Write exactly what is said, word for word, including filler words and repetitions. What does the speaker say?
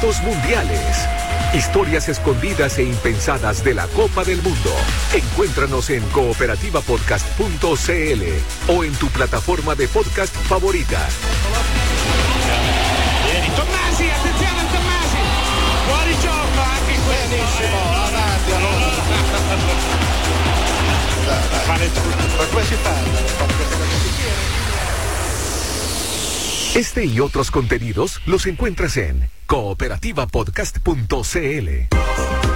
Momentos mundiales. Historias escondidas e impensadas de la Copa del Mundo. Encuéntranos en cooperativa podcast punto c l o en tu plataforma de podcast favorita. Tommasi, attenzione a Tommasi. Fuori gioco anche in questo. Benissimo, avanti allora. Fare tutto. Ma come si fa? Este y otros contenidos los encuentras en cooperativa podcast punto c l.